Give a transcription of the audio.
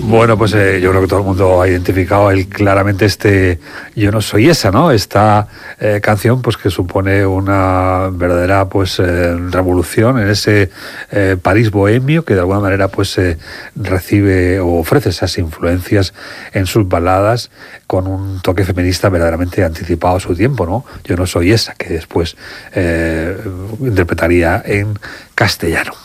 Bueno, pues yo creo que todo el mundo ha identificado claramente Yo no soy esa, ¿no? Esta canción, pues que supone una verdadera revolución en ese París bohemio que de alguna manera recibe o ofrece esas influencias en sus baladas con un toque feminista verdaderamente anticipado a su tiempo, ¿no? Yo no soy esa, que después interpretaría en castellano.